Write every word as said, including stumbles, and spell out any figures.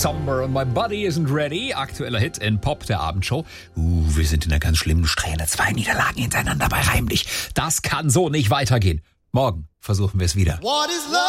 Somber and my body isn't ready. Aktueller Hit in Pop der Abendshow. Uh, wir sind in einer ganz schlimmen Strähne. Zwei Niederlagen hintereinander bei Heimlich. Das kann so nicht weitergehen. Morgen versuchen wir es wieder. What is love?